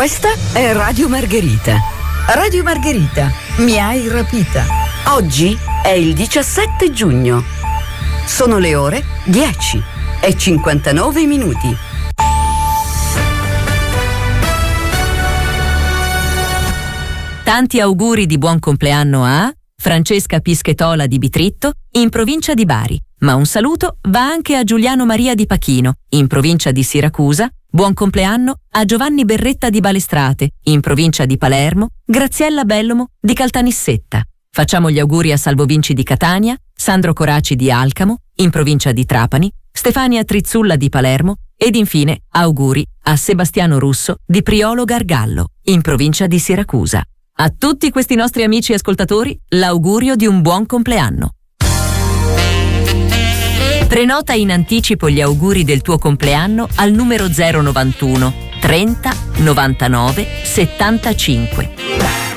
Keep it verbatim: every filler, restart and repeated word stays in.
Questa è Radio Margherita. Radio Margherita, mi hai rapita. Oggi è il diciassette giugno. Sono le ore dieci e cinquantanove minuti. Tanti auguri di buon compleanno a Francesca Pischetola di Bitritto, in provincia di Bari. Ma un saluto va anche a Giuliano Maria di Pachino, in provincia di Siracusa. Buon compleanno a Giovanni Berretta di Balestrate, in provincia di Palermo, Graziella Bellomo di Caltanissetta. Facciamo gli auguri a Salvo Vinci di Catania, Sandro Coraci di Alcamo, in provincia di Trapani, Stefania Trizzulla di Palermo ed infine auguri a Sebastiano Russo di Priolo Gargallo, in provincia di Siracusa. A tutti questi nostri amici ascoltatori l'augurio di un buon compleanno. Prenota in anticipo gli auguri del tuo compleanno al numero zero novantuno trenta novantanove settantacinque.